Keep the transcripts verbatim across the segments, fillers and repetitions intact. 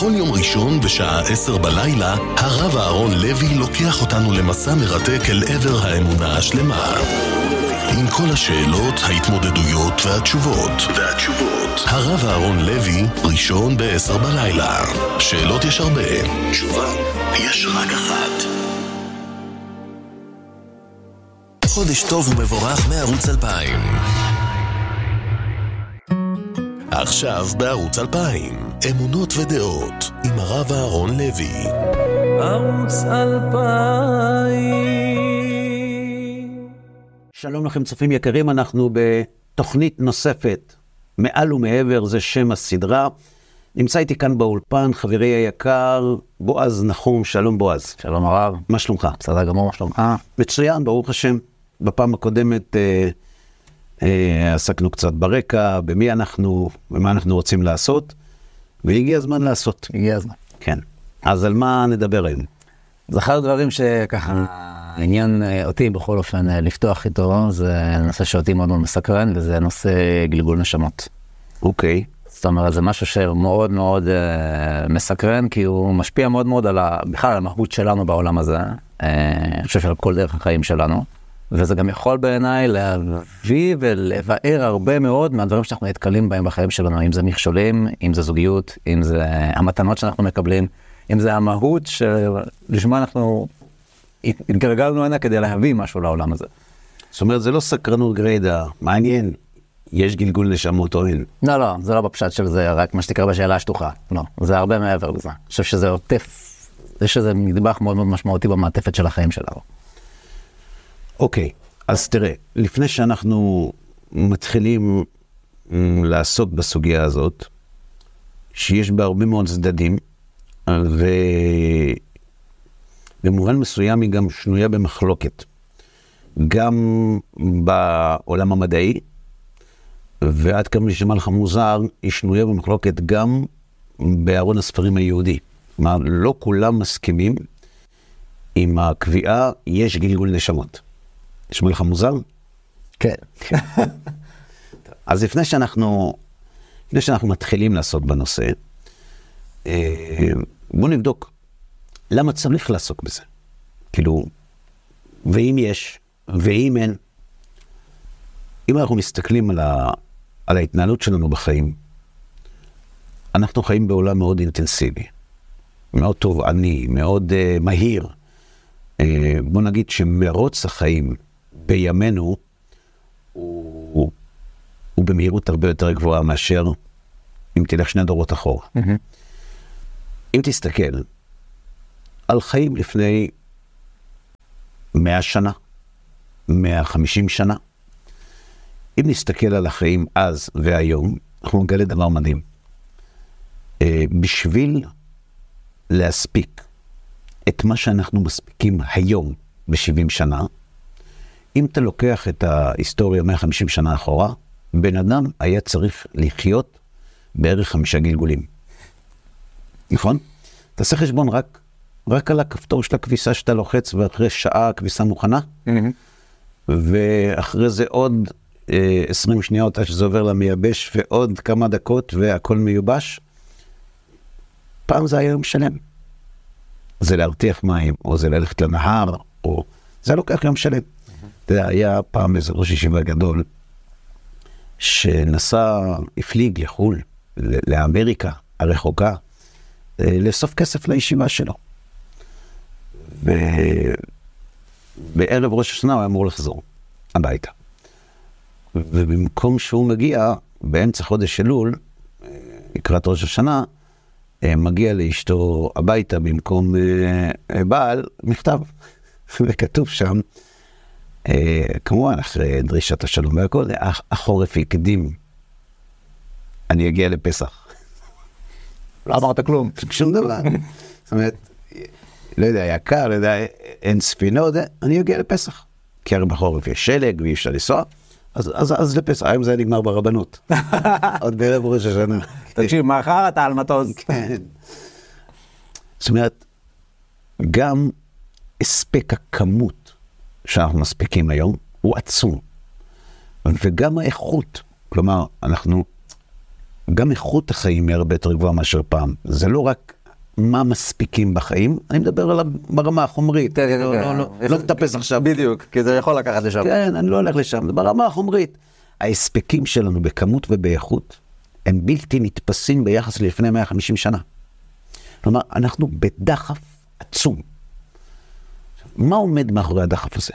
בכל יום ראשון בשעה עשר בלילה, הרב אהרון לוי לוקח אותנו למסע מרתק אל עבר האמונה השלמה. עם כל השאלות, ההתמודדויות והתשובות. והתשובות. הרב אהרון לוי, ראשון בעשר בלילה. שאלות יש הרבה, תשובה יש רק אחת. חודש טוב ומבורך מערוץ אלפיים. עכשיו בערוץ אלפיים, אמונות ודעות, עם הרב אהרון לוי. ערוץ אלפיים. שלום לכם צופים יקרים, אנחנו בתוכנית נוספת, מעל ומעבר, זה שם הסדרה. נמצא איתי כאן באולפן חברי היקר, בועז נחום. שלום בועז. שלום הרב. מה שלומך? בסדר גמור, מה שלומך? מצוין, ברוך השם. בפעם הקודמת אה, אה, עסקנו קצת ברקע, במי אנחנו, ומה אנחנו רוצים לעשות, והגיע הזמן לעשות. הגיע הזמן. כן. אז על מה נדבר היום? זה אחד הדברים שככה, העניין אותי בכל אופן לפתוח איתו, זה נושא שאותי מאוד מאוד מסקרן, וזה נושא גלגול נשמות. אוקיי. זאת אומרת, זה משהו שמאוד מאוד uh, מסקרן, כי הוא משפיע מאוד מאוד על ה, בכלל על המהות שלנו בעולם הזה, uh, אני חושב שעל כל דרך החיים שלנו, וזה גם יכול בעיניי להביא ולבאר הרבה מאוד מהדברים שאנחנו נתקלים בהם בחיים שלנו, אם זה מכשולים, אם זה זוגיות, אם זה המתנות שאנחנו מקבלים, אם זה המהות שלשמה אנחנו התגלגלנו הנה כדי להביא משהו לעולם הזה. זאת אומרת, זה לא סקרנות גרידא, מעניין, יש גלגול נשמות או אין. לא, לא, זה לא בפשט של זה, רק מה שתקרא בשאלה השטוחה. לא, זה הרבה מעבר לזה. אני חושב שזה עוטף, יש איזה נדבך מאוד מאוד משמעותי במעטפת של החיים שלנו. אוקיי, אז תראה, לפני שאנחנו מתחילים לעסוק בסוגיה הזאת, שיש בה הרבה מאוד צדדים, ובמובן מסוים היא גם שנויה במחלוקת, גם בעולם המדעי, ועד כמה נשמע לך מוזר, היא שנויה במחלוקת גם בארון הספרים היהודי. כלומר, לא כולם מסכימים עם הקביעה, יש גלגול נשמות. נשמע לך מוזר? כן. אז לפני שאנחנו, לפני שאנחנו מתחילים לעסוק בנושא, בואו נבדוק, למה צריך לעסוק בזה? כאילו, ואם יש, ואם אין, אם אנחנו מסתכלים על, ה, על ההתנהלות שלנו בחיים, אנחנו חיים בעולם מאוד אינטנסיבי, מאוד תובעני, מאוד uh, מהיר. Uh, בוא נגיד שמרוץ החיים בימינו הוא, הוא במהירות הרבה יותר גבוהה מאשר אם תלך שני דורות אחורה. Mm-hmm. אם תסתכל על חיים לפני מאה שנה, מאה וחמישים שנה, אם נסתכל על החיים אז והיום, אנחנו נגלה דבר מדהים. Uh, בשביל להספיק את מה שאנחנו מספיקים היום ב-שבעים שנה, אם אתה לוקח את ההיסטוריה מאה וחמישים שנה אחורה, בן אדם היה צריך לחיות בערך חמישה גלגולים. נכון? תעשה חשבון רק, רק על הכפתור של הכביסה שאתה לוחץ, ואחרי שעה הכביסה מוכנה, mm-hmm. ואחרי זה עוד אה, עשרים שניות עד שזה עובר למייבש, ועוד כמה דקות והכל מיובש. פעם זה היה יום שלם. זה להרתיח מים, או זה ללכת לנהר, או זה לוקח יום שלם. אתה יודע, היה פעם איזה ראש ישיבה גדול, שנסע, הפליג לחול, לאמריקה הרחוקה, לאסוף כסף לישיבה שלו. ובערב ראש השנה הוא היה אמור לחזור הביתה. ובמקום שהוא מגיע, באמצע חודש אלול, לקראת ראש השנה, מגיע לאשתו הביתה במקום בעל, מכתב. וכתוב שם, כמובן אחרי דרישת השלום והכל, החורף יקדים, אני אגיע לפסח. לא אמרת כלום. שום דבר. זאת אומרת, לא יודע, היה קר, לא יודע, אין ספינות, אני אגיע לפסח. כי הרי בחורף יש שלג ואי אפשר לנסוע, אז, אז, אז לפסח, היום זה נגמר ברבנות. עוד בערב ראש השנה. תקשיב, מחר אתה על מטוז. כן. זאת אומרת, גם הספק הכמות שאנחנו מספיקים היום הוא עצום. וגם האיכות. כלומר, אנחנו גם איכות החיים היא הרבה יותר גבוהה מאשר פעם. זה לא רק מה מספיקים בחיים, אני מדבר על ברמה החומרית. כן, כן, לא, כן. לא, לא, לא מטפס עכשיו. בדיוק, כי זה יכול לקחת לשם. כן, אני לא הולך לשם. זה ברמה החומרית. ההספקים שלנו בכמות ובאיכות, הם בלתי נתפסים ביחס לפני מאה וחמישים שנה. כלומר, אנחנו בדחף עצום. מה עומד מאחורי הדחף הזה?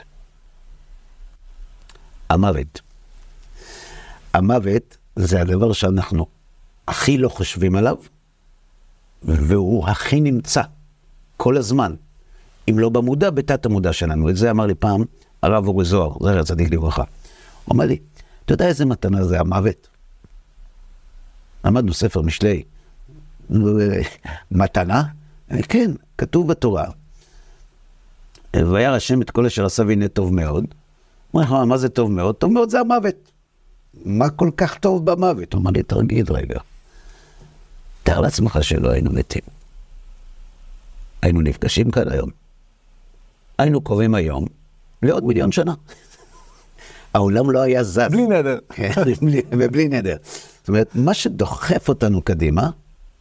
המוות. המוות זה הדבר שאנחנו הכי לא חושבים עליו, והוא הכי נמצא כל הזמן, אם לא במודע, בתת המודע שלנו. את זה אמר לי פעם הרב אורי זוהר, זכר צדיק לברכה. הוא אמר לי, אתה יודע איזה מתנה זה המוות? למדנו ספר משלי. מתנה? כן, כתוב בתורה. וירא השם את כל אשר עשה והנה טוב מאוד. הוא אומר, מה זה טוב מאוד? טוב מאוד זה המוות. מה כל כך טוב במוות? הוא אמר לי, תרגיד רגע. תאר לעצמך שלא היינו מתים. היינו נפגשים כאן היום. היינו קוראים היום לעוד מיליון שנה. העולם לא היה זז. בלי נדר. כן, ובלי נדר. זאת אומרת, מה שדוחף אותנו קדימה,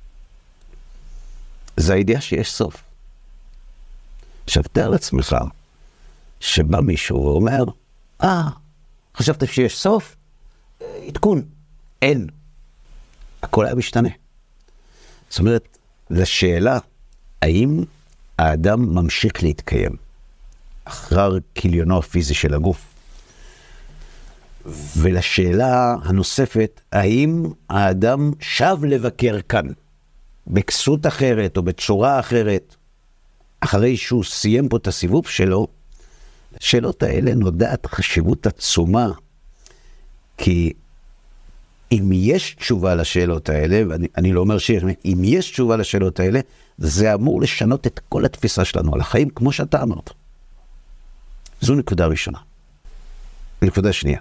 זה הידיעה שיש סוף. עכשיו, תאר לעצמך, שבא מישהו ואומר, אה, חשבת שיש סוף? עדכון. אין. הכל היה משתנה. זאת אומרת, לשאלה, האם האדם ממשיך להתקיים אחר כליונו הפיזי של הגוף? ולשאלה הנוספת, האם האדם שב לבקר כאן, בכסות אחרת או בצורה אחרת, אחרי שהוא סיים פה את הסיבוב שלו? השאלות האלה נודעת חשיבות עצומה, כי אם יש תשובה לשאלות האלה, ואני אני לא אומר שיש, אם יש תשובה לשאלות האלה, זה אמור לשנות את כל התפיסה שלנו על החיים, כמו שאתה אמרת. זו נקודה ראשונה. נקודה שנייה.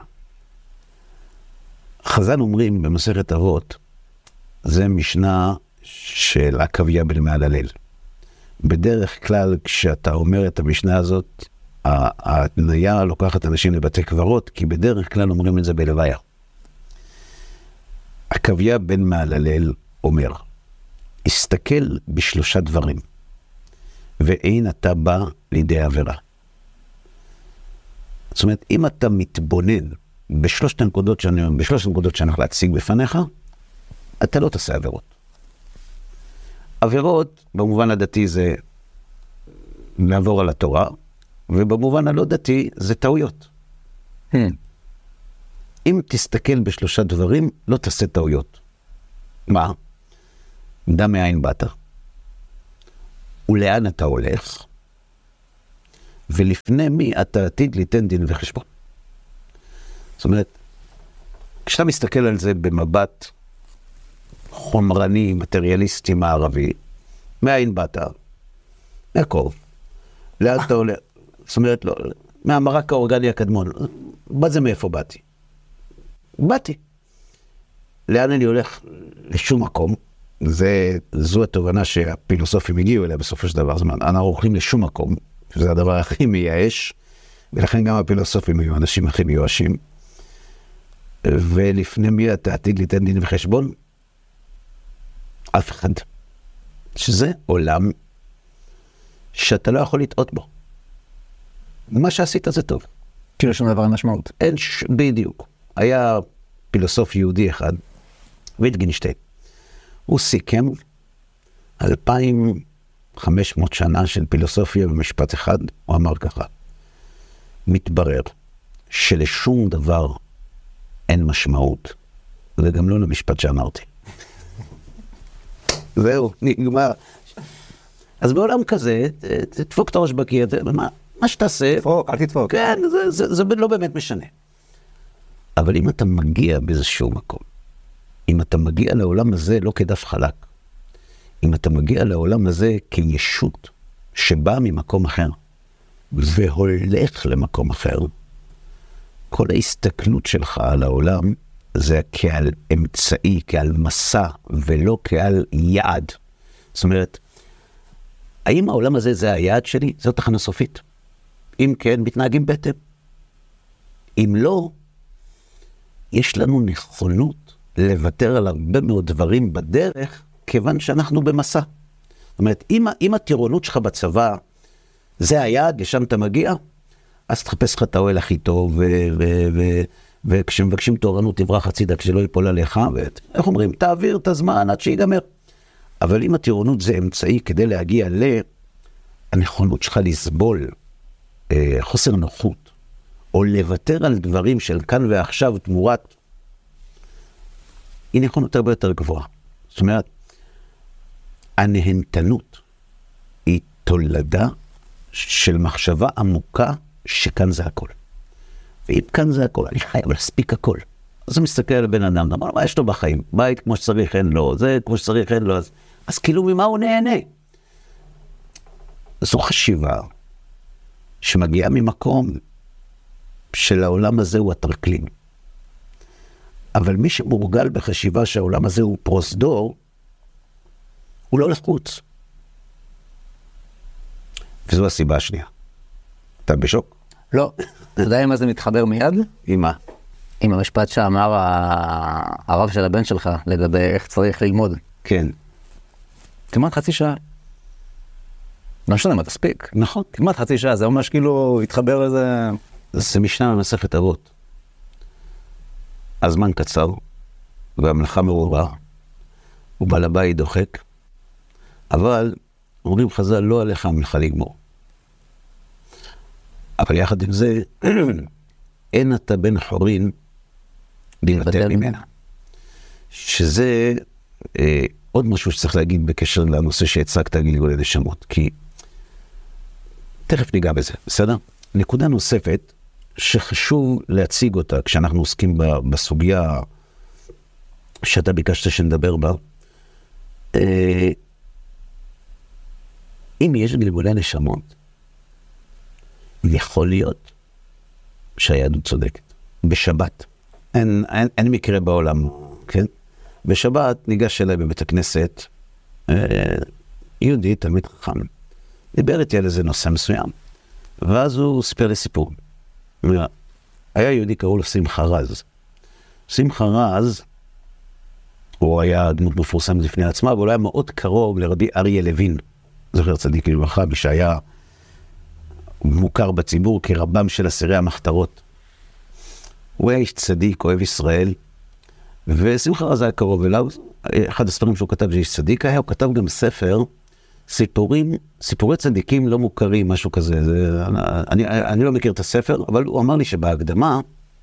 חז"ל אומרים במסכת אבות, זה משנה של עקביה בן מהללל. בדרך כלל כשאתה אומר את המשנה הזאת, ההתניה לוקחת אנשים לבתי קברות, כי בדרך כלל אומרים את זה בלוויה. עקביה בן מהללל אומר, הסתכל בשלושה דברים, ואין אתה בא לידי עבירה. זאת אומרת, אם אתה מתבונן בשלושת הנקודות שאני, בשלושת הנקודות שאני הולך להציג בפניך, אתה לא תעשה עבירות. עבירות, במובן הדתי זה לעבור על התורה, ובמובן הלא דתי זה טעויות. Hmm. אם תסתכל בשלושה דברים, לא תעשה טעויות. מה? דע מאין באת, ולאן אתה הולך, ולפני מי אתה עתיד ליתן דין וחשבון. זאת אומרת, כשאתה מסתכל על זה במבט חומרני, מטריאליסטי, מערבי, מאין באת? מהקוף. לאן אתה הולך? זאת אומרת, לא, מהמרק האורגני הקדמון. מה זה מאיפה באתי? באתי. לאן אני הולך? לשום מקום. זה, זו התובנה שהפילוסופים הגיעו אליה בסופו של דבר. זאת אומרת, אנחנו הולכים לשום מקום, שזה הדבר הכי מייאש, ולכן גם הפילוסופים היו אנשים הכי מיואשים. ולפני מי אתה עתיד ליתן דין וחשבון? אף אחד. שזה עולם שאתה לא יכול לטעות בו. מה שעשית זה טוב. כאילו שום דבר אין משמעות. אין ש... בדיוק. היה פילוסוף יהודי אחד, ויטגנשטיין. הוא סיכם אלפיים וחמש מאות שנה של פילוסופיה במשפט אחד. הוא אמר ככה, מתברר שלשום דבר אין משמעות, וגם לא למשפט שאמרתי. זהו, נגמר. אז בעולם כזה, תדפוק את הראש בקיר, מה, מה שתעשה... תדפוק, אל תדפוק. כן, זה, זה, זה לא באמת משנה. אבל אם אתה מגיע באיזשהו מקום, אם אתה מגיע לעולם הזה לא כדף חלק, אם אתה מגיע לעולם הזה כישות שבא ממקום אחר, והולך למקום אחר, כל ההסתכלות שלך על העולם זה כעל אמצעי, כעל מסע, ולא כעל יעד. זאת אומרת, האם העולם הזה זה היעד שלי? זו תחנה סופית. אם כן, מתנהגים בהתאם. אם לא, יש לנו נכונות לוותר על הרבה מאוד דברים בדרך, כיוון שאנחנו במסע. זאת אומרת, אם, אם הטירונות שלך בצבא, זה היעד, לשם אתה מגיע, אז תחפש לך את האוהל הכי טוב, ו, ו, ו, וכשמבקשים תורנות, תברח הצידה, כשלא ייפול עליך, ואיך אומרים, תעביר את הזמן עד שיגמר. אבל אם הטירונות זה אמצעי כדי להגיע לנכונות שלך לסבול, אה, חוסר נוחות, או לוותר על דברים של כאן ועכשיו תמורת, היא נכונות הרבה יותר גבוהה. זאת אומרת, הנהנתנות היא תולדה של מחשבה עמוקה שכאן זה הכל. ואם כאן זה הכל, אני חייב להספיק הכל. אז הוא מסתכל על בן אדם, אמר, מה יש לו בחיים? בית כמו שצריך אין לו, זה כמו שצריך אין לו, אז, אז כאילו ממה הוא נהנה? זו חשיבה שמגיעה ממקום של העולם הזה הוא הטרקלין. אבל מי שמורגל בחשיבה שהעולם הזה הוא פרוסדור, הוא לא לחוץ. וזו הסיבה השנייה. אתה בשוק? לא. אתה יודע עם מה זה מתחבר מיד? עם מה? עם המשפט שאמר הרב של הבן שלך לגבי איך צריך ללמוד. כן. כמעט חצי שעה. לא משנה מה תספיק. נכון. כמעט חצי שעה, זה ממש כאילו התחבר לזה... זה משנה במסכת אבות. הזמן קצר, והמלאכה מרובה, ובעל הבית דוחק, אבל אומרים חז"ל, לא עליך המלאכה לגמור. אבל יחד עם זה, אין אתה בן חורין להיבטל ממנה. שזה אה, עוד משהו שצריך להגיד בקשר לנושא שהצגת גלגולי נשמות, כי תכף ניגע בזה, בסדר? נקודה נוספת שחשוב להציג אותה כשאנחנו עוסקים בסוגיה שאתה ביקשת שנדבר בה, אה, אם יש גלגולי נשמות, יכול להיות שהיהדות צודקת. בשבת. אין, אין, אין מקרה בעולם, כן? בשבת ניגש אליי בבית הכנסת, אה, יהודי, תלמיד חכם, דיבר איתי על איזה נושא מסוים, ואז הוא סיפר לי סיפור. היה יהודי, קראו לו שמחה רז. שמחה רז, הוא היה דמות מפורסמת לפני עצמה, אבל הוא היה מאוד קרוב לרבי אריה לוין, זוכר צדיק לברכה, שהיה מוכר בציבור כרבם של אסירי המחתרות. הוא היה איש צדיק, אוהב ישראל, ושמחה רז היה קרוב אליו. אחד הספרים שהוא כתב שאיש צדיק היה, הוא כתב גם ספר, סיפורים, סיפורי צדיקים לא מוכרים, משהו כזה. זה, אני, אני לא מכיר את הספר, אבל הוא אמר לי שבהקדמה,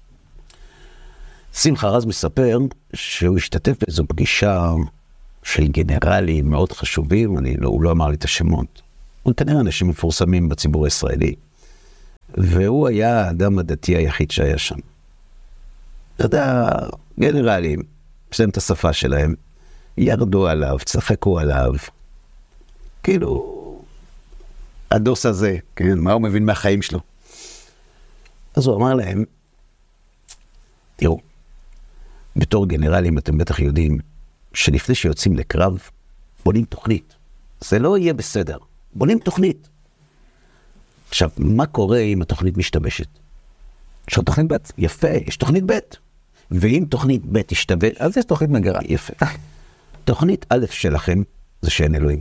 שמחה רז מספר שהוא השתתף באיזו פגישה של גנרלים מאוד חשובים, אני לא, הוא לא אמר לי את השמות. הוא כנראה אנשים מפורסמים בציבור הישראלי, והוא היה האדם הדתי היחיד שהיה שם. אתה יודע, גנרלים, מסיים את השפה שלהם, ירדו עליו, צחקו עליו, כאילו, הדוס הזה, כן, מה הוא מבין מהחיים שלו? אז הוא אמר להם, תראו, בתור גנרלים אתם בטח יודעים, שלפני שיוצאים לקרב, בונים תוכנית. זה לא יהיה בסדר. בונים תוכנית. עכשיו, מה קורה אם התוכנית משתבשת? יש תוכנית ב'. יפה, יש תוכנית ב'. ואם תוכנית ב' תשתבש, אז יש תוכנית מגרה. יפה. תוכנית א' שלכם זה שאין אלוהים.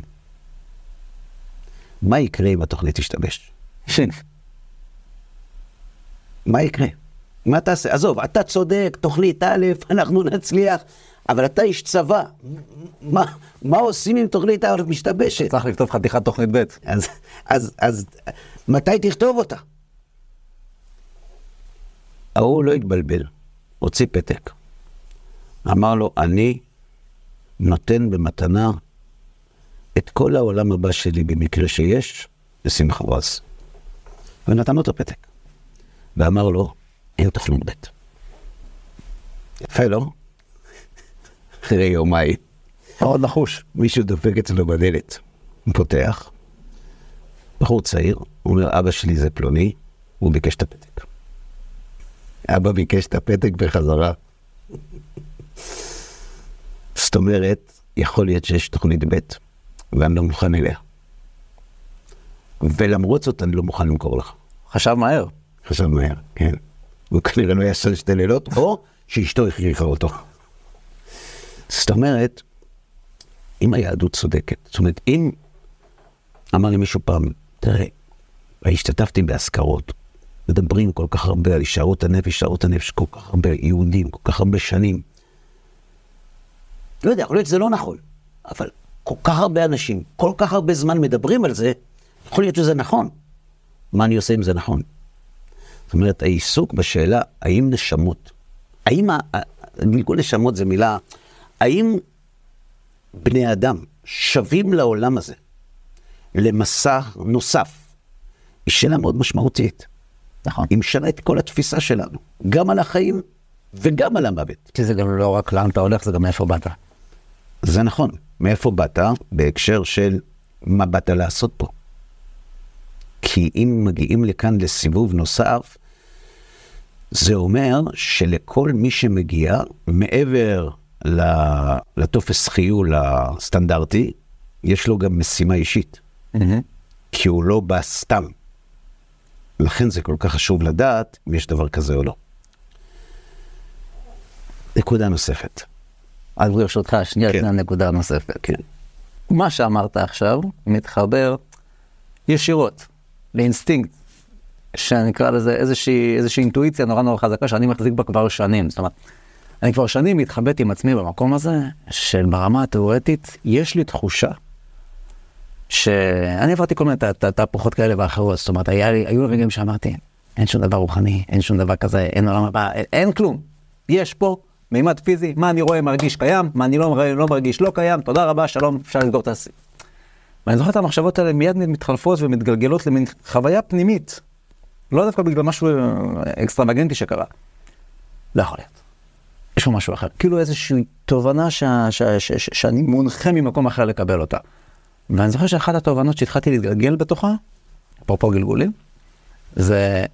מה יקרה אם התוכנית תשתבש? שין. מה יקרה? מה תעשה? עזוב, אתה צודק, תוכנית א', אנחנו נצליח, אבל אתה איש צבא. מה, מה עושים אם תוכנית א' משתבשת? צריך לכתוב חתיכת תוכנית ב'. אז, אז, אז, מתי תכתוב אותה? ההוא לא התבלבל, הוציא פתק. אמר לו, אני נותן במתנה את כל העולם הבא שלי במקרה שיש, לשמחה רז. ונתן לו את הפתק. ואמר לו, אין תוכנית ב'. יפה, לא? אחרי יומיים. מאוד נחוש. מישהו דופק אצלו בדלת. הוא פותח. בחור צעיר, הוא אומר, אבא שלי זה פלוני, הוא ביקש את הפתק. אבא ביקש את הפתק בחזרה. זאת אומרת, יכול להיות שיש תוכנית ב' ואני לא מוכן אליה. ולמרות זאת אני לא מוכן למכור לך. חשב מהר. חשב מהר, כן. הוא כנראה לא ישן שתי לילות, או שאשתו הכריחה אותו. זאת אומרת, אם היהדות צודקת, זאת אומרת, אם אמר לי מישהו פעם, תראה, השתתפתי בהזכרות, מדברים כל כך הרבה על הישארות הנפש, הישארות הנפש, כל כך הרבה יהודים, כל כך הרבה שנים. לא יודע, יכול להיות שזה לא נכון, אבל כל כך הרבה אנשים, כל כך הרבה זמן מדברים על זה, יכול להיות שזה נכון. מה אני עושה אם זה נכון? זאת אומרת, העיסוק בשאלה, האם נשמות, האם, גלגול נשמות זה מילה, האם בני אדם שווים לעולם הזה, למסע נוסף, היא שאלה מאוד משמעותית. נכון. היא משנה את כל התפיסה שלנו, גם על החיים וגם על המוות. כי זה גם לא רק לאן אתה הולך, זה גם מאיפה באת. זה נכון. מאיפה באת? בהקשר של מה באת לעשות פה. כי אם מגיעים לכאן לסיבוב נוסף, זה אומר שלכל מי שמגיע, מעבר לטופס חיול הסטנדרטי, יש לו גם משימה אישית. Mm-hmm. כי הוא לא בא סתם. לכן זה כל כך חשוב לדעת אם יש דבר כזה או לא. נקודה נוספת. אז ברשותך, שנייה, כן. נקודה נוספת. כן. מה שאמרת עכשיו מתחבר ישירות לאינסטינקט, שנקרא לזה איזושהי, איזושהי אינטואיציה נורא נורא חזקה, שאני מחזיק בה כבר שנים. זאת אומרת, אני כבר שנים מתחבט עם עצמי במקום הזה, של ברמה התיאורטית, יש לי תחושה, שאני עברתי כל מיני תהפוכות כאלה ואחרות, זאת אומרת, היו רגעים שאמרתי, אין שום דבר רוחני, אין שום דבר כזה, אין עולם הבא, אין כלום. יש פה מימד פיזי, מה אני רואה מרגיש קיים, מה אני לא, לא מרגיש לא קיים, תודה רבה, שלום, אפשר לסגור את הסיפור. ואני זוכר את המחשבות האלה מיד מתחלפות ומתגלגלות למין חוויה פנימית, לא דווקא בגלל משהו אקסטרווגנטי שקרה. לא יכול להיות. יש פה משהו אחר. כאילו איזושהי תובנה ש... ש... ש... ש... שאני מונחה ממקום אחר לקבל אותה. ואני זוכר שאחת התובנות שהתחלתי להתגלגל בתוכה, אפרופו גלגולים, זה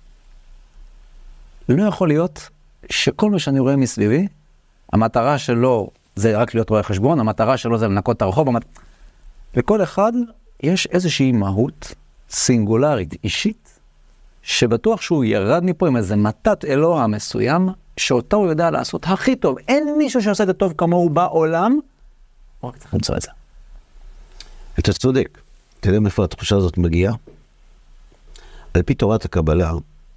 לא יכול להיות שכל מה שאני רואה מסביבי, המטרה שלו זה רק להיות רואה חשבון, המטרה שלו זה לנקות את הרחוב, המת... לכל אחד יש איזושהי מהות סינגולרית, אישית, שבטוח שהוא ירד מפה עם איזה מתת אלוה מסוים, שאותה הוא יודע לעשות הכי טוב. אין מישהו שעושה את זה טוב כמוהו בעולם, הוא רק צריך למצוא את זה. אתה צודק. אתה יודע מאיפה התחושה הזאת מגיעה? על פי תורת הקבלה,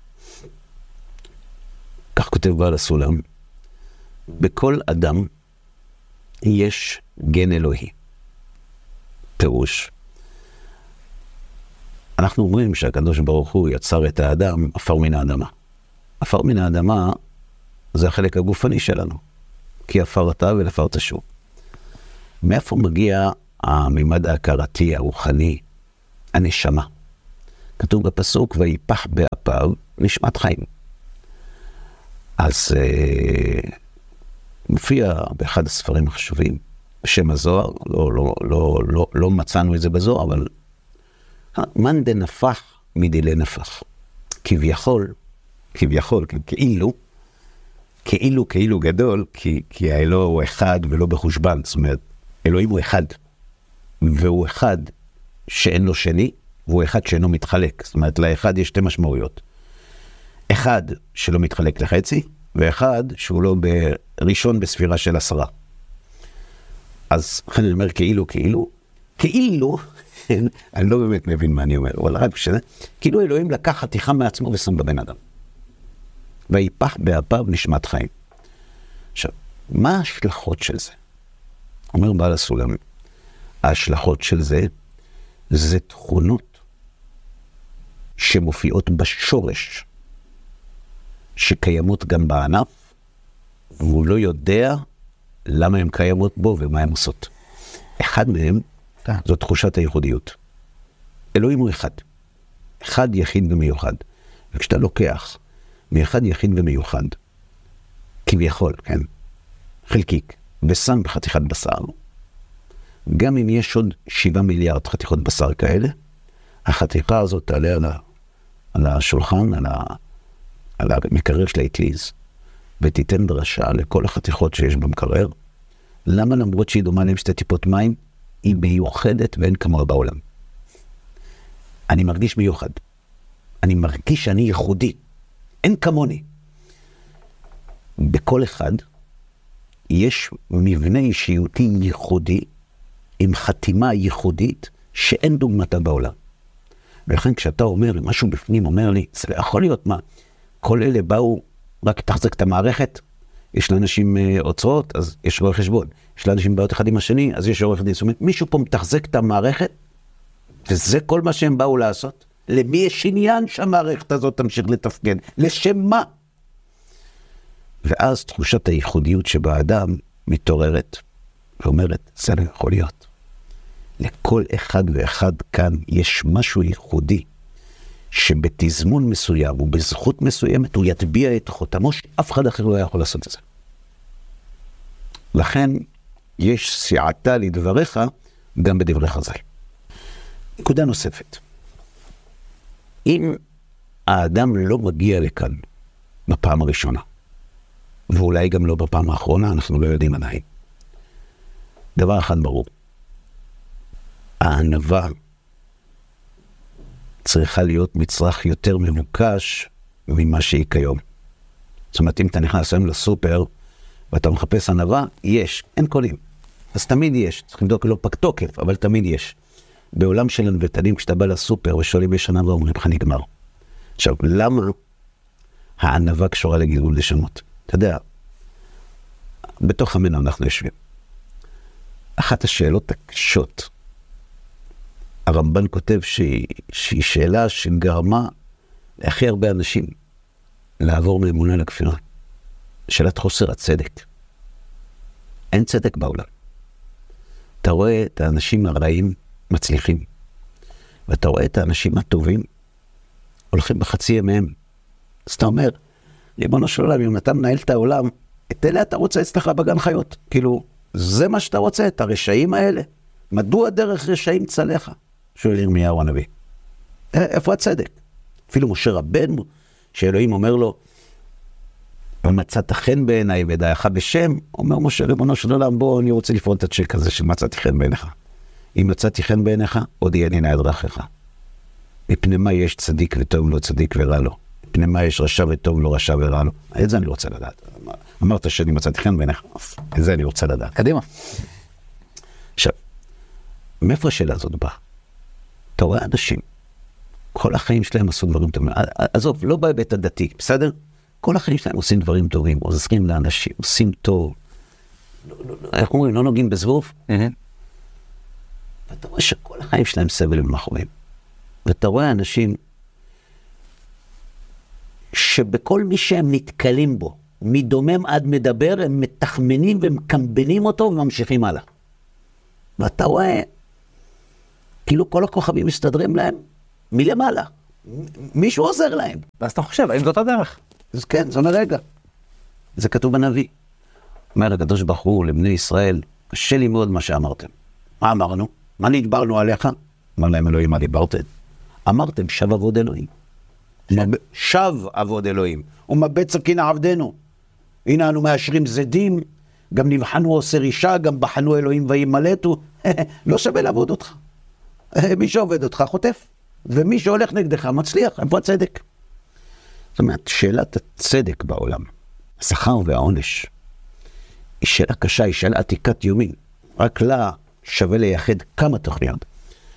כך כותב בעל הסולם, בכל אדם יש גן אלוהי. פירוש. אנחנו אומרים שהקדוש ברוך הוא יצר את האדם עפר מן האדמה. עפר מן האדמה זה החלק הגופני שלנו. כי עפר אתה ולעפר תשוב. מאיפה מגיע הממד ההכרתי, הרוחני, הנשמה? כתוב בפסוק, ויפח באפיו נשמת חיים. אז אה, מופיע באחד הספרים החשובים, בשם הזוהר, לא, לא, לא, לא, לא מצאנו את זה בזוהר, אבל מן דנפח מדילי נפח. כביכול, כביכול, כאילו, כאילו, כאילו גדול, כי, כי האלוה הוא אחד ולא בחושבן. זאת אומרת, אלוהים הוא אחד, והוא אחד שאין לו שני, והוא אחד שאינו מתחלק. זאת אומרת, לאחד יש שתי משמעויות. אחד שלא מתחלק לחצי, ואחד שהוא לא בראשון בספירה של עשרה. אז אני אומר כאילו, כאילו, כאילו, אני לא באמת מבין מה אני אומר, אבל רק בשביל זה, כאילו אלוהים לקח חתיכה מעצמו ושם בבן אדם. ויפח באפיו נשמת חיים. עכשיו, מה ההשלכות של זה? אומר בעל הסולם, ההשלכות של זה, זה תכונות שמופיעות בשורש, שקיימות גם בענף, והוא לא יודע למה הן קיימות בו ומה הן עושות. אחד מהם, זו תחושת הייחודיות. אלוהים הוא אחד. אחד יחיד ומיוחד. וכשאתה לוקח מאחד יחיד ומיוחד, כביכול, כן, חלקיק, ושם בחתיכת בשר, גם אם יש עוד שבעה מיליארד חתיכות בשר כאלה, החתיכה הזאת תעלה על, ה, על השולחן, על, ה, על המקרר של האטליז, ותיתן דרשה לכל החתיכות שיש במקרר. למה למרות שהיא דומה להם שתי טיפות מים, היא מיוחדת ואין כמוה בעולם. אני מרגיש מיוחד. אני מרגיש שאני ייחודי. אין כמוני. בכל אחד יש מבנה אישיותי ייחודי, עם חתימה ייחודית, שאין דוגמתה בעולם. ולכן כשאתה אומר, משהו בפנים אומר לי, זה לא יכול להיות מה, כל אלה באו רק תחזק את המערכת, יש לאנשים אוצרות, אז יש רואה חשבון. יש לאנשים בעיות אחד עם השני, אז יש עורך דין. זאת אומרת, מישהו פה מתחזק את המערכת, וזה כל מה שהם באו לעשות. למי יש עניין שהמערכת הזאת תמשיך לתפקד? לשם מה? ואז תחושת הייחודיות שבאדם מתעוררת, ואומרת, זה לא יכול להיות. לכל אחד ואחד כאן יש משהו ייחודי, שבתזמון מסוים ובזכות מסוימת הוא יטביע את חותמו שאף אחד אחר לא יכול לעשות את זה. לכן יש סיעתה לדבריך גם בדברי חז"ל. נקודה נוספת. אם האדם לא מגיע לכאן בפעם הראשונה, ואולי גם לא בפעם האחרונה, אנחנו לא יודעים עדיין. דבר אחד ברור. הענווה צריכה להיות מצרך יותר ממוקש ממה שהיא כיום. זאת אומרת, אם אתה נכנס היום לסופר, ואתה מחפש ענווה, יש, אין קולים. אז תמיד יש, צריך לבדוק לא פג תוקף, אבל תמיד יש. בעולם של הנבטנים, כשאתה בא לסופר ושואלים יש ענווה, אומרים לך נגמר. עכשיו, למה הענווה קשורה לגידול לשמות? אתה יודע, בתוך עמנו אנחנו יושבים. אחת השאלות הקשות, הרמב"ן כותב שהיא, שהיא שאלה שגרמה להכי הרבה אנשים לעבור מאמונה לכפירה. שאלת חוסר הצדק. אין צדק בעולם. אתה רואה את האנשים הרעים מצליחים, ואתה רואה את האנשים הטובים הולכים בחצי ימיהם. אז אתה אומר, ריבונו של עולם, אם אתה מנהל את העולם, את אלה אתה רוצה אצלך בגן חיות. כאילו, זה מה שאתה רוצה, את הרשעים האלה. מדוע דרך רשעים צלחה? שואל ירמיהו הנביא. איפה הצדק? אפילו משה רבנו, שאלוהים אומר לו, מצאת חן בעיניי ודעך בשם, אומר משה, ריבונו של עולם, בוא, אני רוצה לפרון את הצ'ק הזה שמצאתי חן בעיניך. אם מצאתי חן בעיניך, עוד יהיה נעד דרכיך. מפני מה יש צדיק וטוב לא צדיק ורע לו? מפני מה יש רשע וטוב לא רשע ורע לו? את זה אני רוצה לדעת. אמרת שאני מצאתי חן בעיניך, את זה אני רוצה לדעת. קדימה. עכשיו, מאיפה השאלה הזאת באה? אתה רואה אנשים, כל החיים שלהם עשו דברים טובים. עזוב, לא בהיבט הדתי, בסדר? כל החיים שלהם עושים דברים טובים, עוזרים לאנשים, עושים טוב. איך אומרים, לא נוגעים בזבוב? ואתה רואה שכל החיים שלהם סבל ומחורים. ואתה רואה אנשים שבכל מי שהם נתקלים בו, מדומם עד מדבר, הם מתחמנים ומקמבנים אותו וממשיכים הלאה. ואתה רואה, כאילו כל הכוכבים מסתדרים להם מלמעלה. מישהו עוזר להם. ואז אתה חושב, האם זאת הדרך? אז כן, זה אומר רגע. זה כתוב בנביא. אומר הקדוש ברוך הוא לבני ישראל, קשה לי מאוד מה שאמרתם. מה אמרנו? מה נדברנו עליך? אמר להם אלוהים, מה דיברתם? אמרתם, שב עבוד אלוהים. שב עבוד אלוהים. ומבט סכין עבדנו. הנה אנו מאשרים זדים, גם נבחנו עושר אישה, גם בחנו אלוהים וימלטו. לא שווה לעבוד אותך. מי שעובד אותך חוטף. ומי שהולך נגדך מצליח. איפה הצדק? זאת אומרת, שאלת הצדק בעולם, השכר והעונש, היא שאלה קשה, היא שאלה עתיקת יומין. רק לה שווה לייחד כמה תוכניות.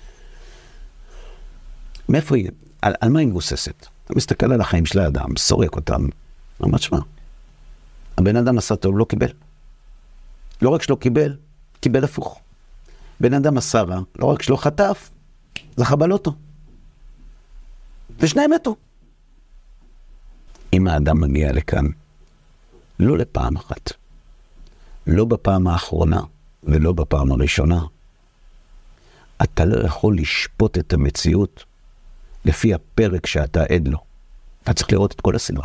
מאיפה היא? על, על מה היא מבוססת? אתה מסתכל על החיים של האדם, סורק אותם, ממש שמה. הבן אדם עשה טוב, לא קיבל. לא רק שלא קיבל, קיבל הפוך. בן אדם עשה רע, לא רק שלא חטף, זכה בלוטו. ושניהם מתו. אם האדם מגיע לכאן, לא לפעם אחת, לא בפעם האחרונה ולא בפעם הראשונה, אתה לא יכול לשפוט את המציאות לפי הפרק שאתה עד לו. אתה צריך לראות את כל הסדרה.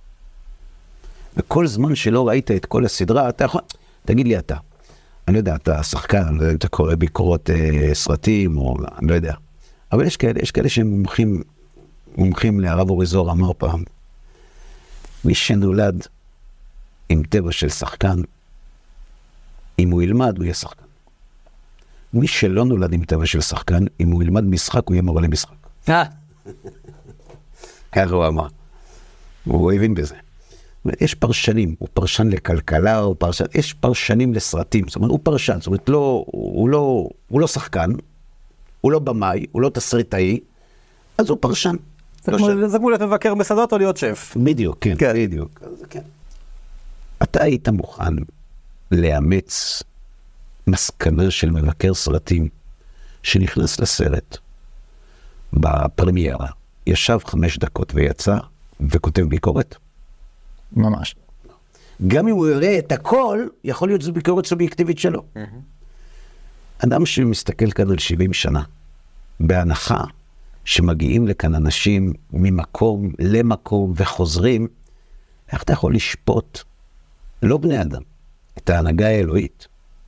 וכל זמן שלא ראית את כל הסדרה, אתה יכול... תגיד לי אתה, אני לא יודע, אתה שחקן, לא יודע, אתה קורא ביקורות אה, סרטים, או אני לא יודע. אבל יש כאלה, יש כאלה שהם מומחים, מומחים להרב אוריזור אמר פעם, מי שנולד עם טבע של שחקן, אם הוא ילמד, הוא יהיה שחקן. מי שלא נולד עם טבע של שחקן, אם הוא ילמד משחק, הוא יהיה מורה למשחק. אה. ככה הוא אמר. הוא הבין בזה. יש פרשנים, הוא פרשן לכלכלה, הוא פרשן, יש פרשנים לסרטים, זאת אומרת, הוא פרשן, זאת אומרת, לא, הוא, לא, הוא לא שחקן, הוא לא במאי, הוא לא תסריטאי, אז הוא פרשן. זה כמו, זה כמו להיות מבקר מסעדות או להיות שף. בדיוק, כן, כן. בדיוק. אז, כן. אתה היית מוכן לאמץ מסקנה של מבקר סרטים שנכנס לסרט בפרמיירה, ישב חמש דקות ויצא וכותב ביקורת? ממש. גם אם הוא יראה את הכל, יכול להיות זו ביקורת סובייקטיבית שלו. אדם שמסתכל כאן על שבעים שנה, בהנחה שמגיעים לכאן אנשים ממקום למקום וחוזרים, איך אתה יכול לשפוט, לא בני אדם, את ההנהגה האלוהית?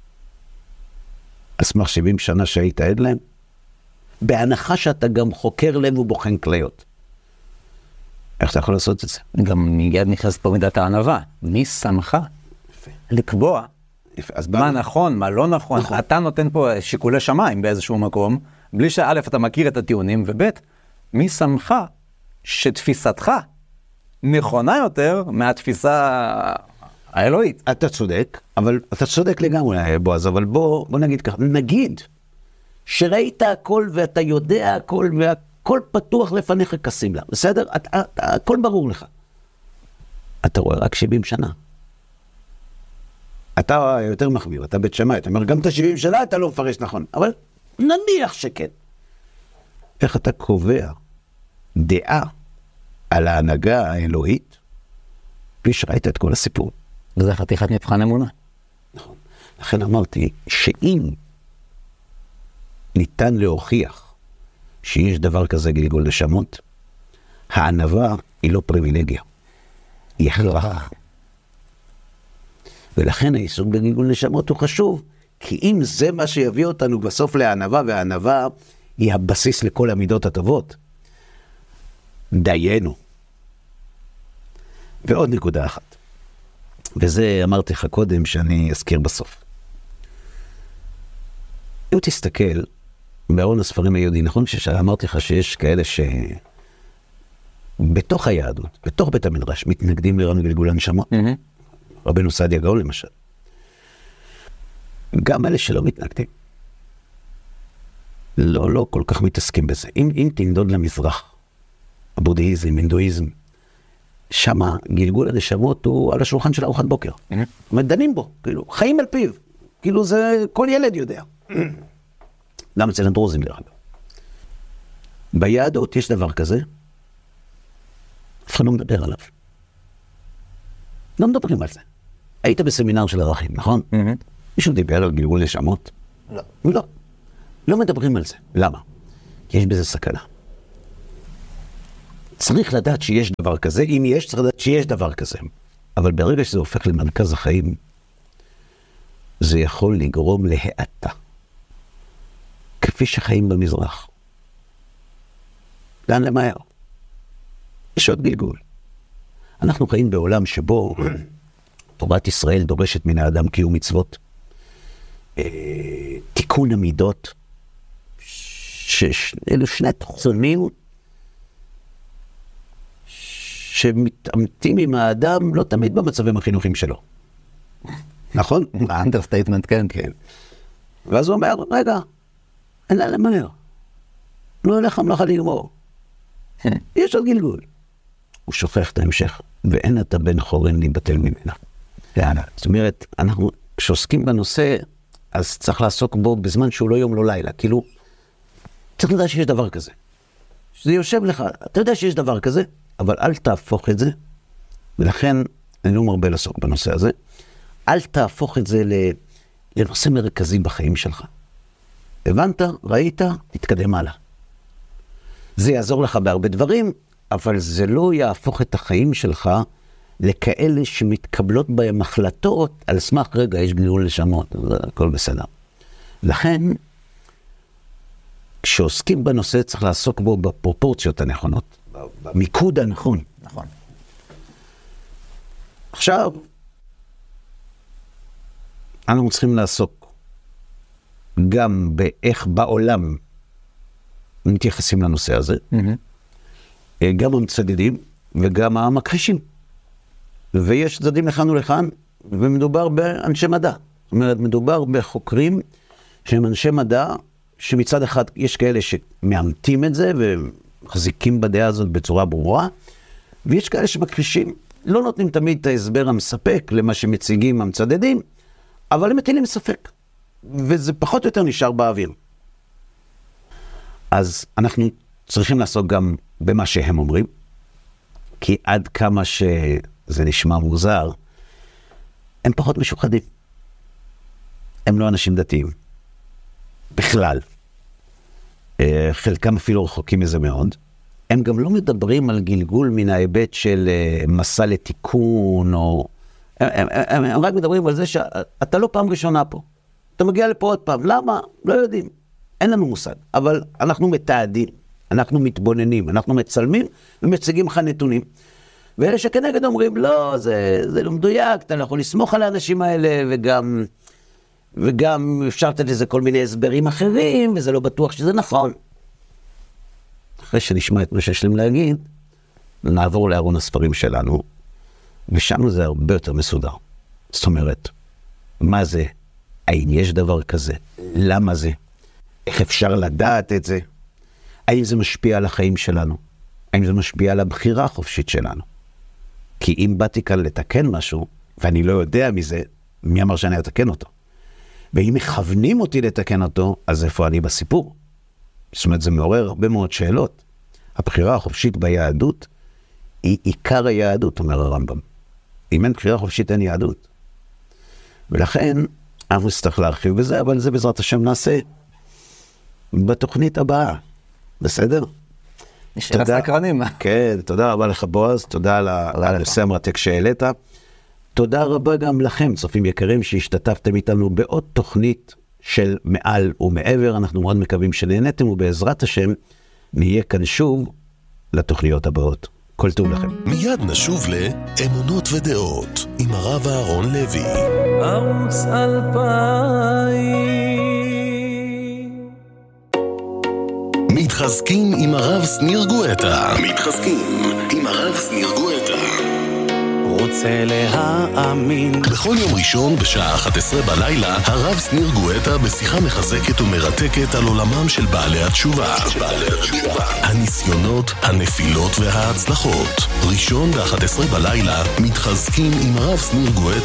על סמך שבעים שנה שהיית עד להם? בהנחה שאתה גם חוקר לב ובוחן כליות. איך אתה יכול לעשות את זה? גם מיד נכנסת פה מידת הענווה. מי שמך לקבוע יפה. אז מה בא... נכון, מה לא נכון. נכון. אתה נותן פה שיקולי שמיים באיזשהו מקום, בלי שא' אתה מכיר את הטיעונים, וב' מי שמך שתפיסתך נכונה יותר מהתפיסה האלוהית. אתה צודק, אבל אתה צודק לגמרי, בועז, אבל בוא, בוא נגיד ככה, נגיד שראית הכל ואתה יודע הכל והכל פתוח לפניך כסים לה, בסדר? את, את, הכל ברור לך. אתה רואה רק שבעים שנה. אתה יותר מחמיר, אתה בית שמאי, אתה אומר, גם את ה-שבעים שנה אתה לא מפרש נכון, אבל נניח שכן. איך אתה קובע דעה על ההנהגה האלוהית בלי שראית את כל הסיפור? וזה חתיכת מבחן אמונה. נכון. לכן אמרתי שאם ניתן להוכיח שיש דבר כזה גלגול נשמות, הענווה היא לא פריבילגיה, היא הכרח. ולכן העיסוק בגלגול נשמות הוא חשוב, כי אם זה מה שיביא אותנו בסוף לענווה, והענווה היא הבסיס לכל המידות הטובות, דיינו. ועוד נקודה אחת, וזה אמרתי לך קודם שאני אזכיר בסוף. אם תסתכל בארון הספרים היהודי, נכון שאמרתי לך שיש כאלה שבתוך היהדות, בתוך בית המדרש, מתנגדים לרעיון גלגול הנשמות. Mm-hmm. רבנו סעדיה גאון למשל. גם אלה שלא מתנגדים. לא, לא כל כך מתעסקים בזה. אם, אם תנדוד למזרח, הבודהיזם, הינדואיזם, שמה גלגול הנשמות הוא על השולחן של ארוחת בוקר. Mm-hmm. מדנים בו, כאילו, חיים על פיו. כאילו זה כל ילד יודע. גם אצל הדרוזים דרך אגב. ביהדות יש דבר כזה, אף אחד לא מדבר עליו. לא מדברים על זה. היית בסמינר של ערכים, נכון? Mm-hmm. מישהו דיבר על גלגול נשמות? לא. לא. לא מדברים על זה. למה? כי יש בזה סכנה. צריך לדעת שיש דבר כזה, אם יש, צריך לדעת שיש דבר כזה. אבל ברגע שזה הופך למרכז החיים, זה יכול לגרום להאטה. כפי שחיים במזרח. לאן למהר? יש עוד גלגול. אנחנו חיים בעולם שבו תורת ישראל דורשת מן האדם קיום מצוות, תיקון המידות, שאלו שני תחומים שמתעמתים עם האדם לא תמיד במצבים החינוכיים שלו. נכון? האנדרסטייטמנט, כן. כן. ואז הוא אומר, רגע, אין לה למהר. לא הולך המלאכה לגמור. יש עוד גלגול. הוא שופך את ההמשך, ואין אתה בן חורן להיבטל ממנה. זאת אומרת, אנחנו כשעוסקים בנושא, אז צריך לעסוק בו בזמן שהוא לא יום לא לילה. כאילו, צריך לדעת שיש דבר כזה. שזה יושב לך, אתה יודע שיש דבר כזה, אבל אל תהפוך את זה, ולכן אני לא מרבה לעסוק בנושא הזה, אל תהפוך את זה לנושא מרכזי בחיים שלך. הבנת, ראית, תתקדם הלאה. זה יעזור לך בהרבה דברים, אבל זה לא יהפוך את החיים שלך לכאלה שמתקבלות בהם החלטות על סמך רגע, יש גלגול נשמות, זה הכל בסדר. לכן, כשעוסקים בנושא צריך לעסוק בו בפרופורציות הנכונות, במיקוד הנכון. נכון. עכשיו, אנחנו צריכים לעסוק גם באיך בעולם מתייחסים לנושא הזה, mm-hmm. גם המצדדים וגם המכחישים. ויש צדדים לכאן ולכאן, ומדובר באנשי מדע. זאת אומרת, מדובר בחוקרים שהם אנשי מדע, שמצד אחד יש כאלה שמאמתים את זה, ומחזיקים בדעה הזאת בצורה ברורה, ויש כאלה שמכחישים, לא נותנים תמיד את ההסבר המספק למה שמציגים המצדדים, אבל הם מטילים ספק, וזה פחות או יותר נשאר באוויר. אז אנחנו צריכים לעסוק גם במה שהם אומרים, כי עד כמה שזה נשמע מוזר, הם פחות משוחדים. הם לא אנשים דתיים. בכלל. חלקם אפילו רחוקים מזה מאוד. הם גם לא מדברים על גלגול מן ההיבט של מסע לתיקון, או... הם, הם, הם רק מדברים על זה שאתה לא פעם ראשונה פה. אתה מגיע לפה עוד פעם. למה? לא יודעים. אין לנו מושג. אבל אנחנו מתעדים, אנחנו מתבוננים, אנחנו מצלמים ומציגים לך נתונים. ואלה שכנגד אומרים, לא, זה, זה לא מדויק, אתה לא יכול לסמוך על האנשים האלה, וגם, וגם אפשר לתת לזה כל מיני הסברים אחרים, וזה לא בטוח שזה נכון. אחרי שנשמע את מה שיש להם להגיד, נעבור לארון הספרים שלנו, ושם זה הרבה יותר מסודר. זאת אומרת, מה זה? האם יש דבר כזה? למה זה? איך אפשר לדעת את זה? האם זה משפיע על החיים שלנו? האם זה משפיע על הבחירה החופשית שלנו? כי אם באתי כאן לתקן משהו, ואני לא יודע מזה, מי אמר שאני אתקן אותו? ואם מכוונים אותי לתקן אותו, אז איפה אני בסיפור? זאת אומרת, זה מעורר הרבה מאוד שאלות. הבחירה החופשית ביהדות היא עיקר היהדות, אומר הרמב"ם. אם אין בחירה חופשית, אין יהדות. ולכן, אנחנו נצטרך להרחיב בזה, אבל זה בעזרת השם נעשה בתוכנית הבאה. בסדר? נשאר סקרנים. כן, תודה רבה לך בועז, תודה על הנושא המרתק שהעלית. תודה רבה גם לכם, צופים יקרים, שהשתתפתם איתנו בעוד תוכנית של מעל ומעבר. אנחנו מאוד מקווים שנהנתם, ובעזרת השם נהיה כאן שוב לתוכניות הבאות. כל טוב לכם. מיד נשוב לאמונות ודעות עם הרב אהרון לוי. ערוץ אלפיים. מתחזקים עם הרב שניר גואטה. מתחזקים עם הרב שניר גואטה. רוצה להאמין. בכל יום ראשון בשעה אחת עשרה בלילה, הרב שניר גואטה בשיחה מחזקת ומרתקת על עולמם של בעלי התשובה. הניסיונות, הנפילות וההצלחות. ראשון ב-אחת עשרה בלילה, מתחזקים עם הרב שניר גואטה.